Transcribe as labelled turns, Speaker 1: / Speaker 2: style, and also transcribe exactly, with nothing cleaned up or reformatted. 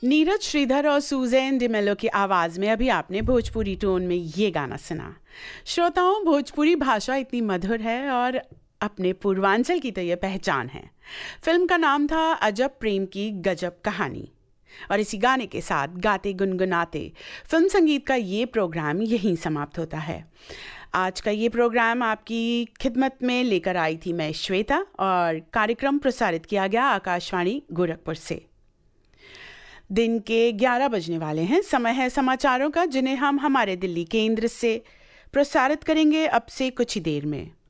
Speaker 1: नीरज श्रीधर और सुजैन डिमेलो की आवाज़ में अभी आपने भोजपुरी टोन में ये गाना सुना। श्रोताओं, भोजपुरी भाषा इतनी मधुर है और अपने पूर्वांचल की तो ये पहचान है। फिल्म का नाम था अजब प्रेम की गजब कहानी और इसी गाने के साथ गाते गुनगुनाते फिल्म संगीत का ये प्रोग्राम यहीं समाप्त होता है। आज का ये प्रोग्राम आपकी खिदमत में लेकर आई थी मैं श्वेता और कार्यक्रम प्रसारित किया गया आकाशवाणी गोरखपुर से। दिन के ग्यारह बजने वाले हैं। समय है समाचारों का, जिन्हें हम हमारे दिल्ली केंद्र से प्रसारित करेंगे अब से कुछ ही देर में।